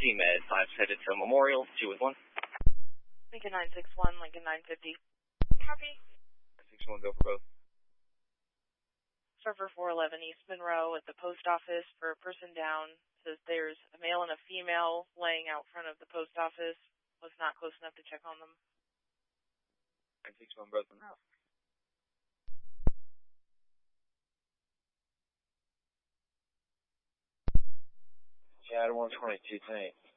Med 5 headed to Memorial, 2 with 1. Lincoln 961, Lincoln 950. Copy. 961, go for both. Server 411 East Monroe at the post office for a person down. Says there's a male and a female laying out front of the post office. Was not close enough to check on them. 961, both of them out. Chad 122 tank.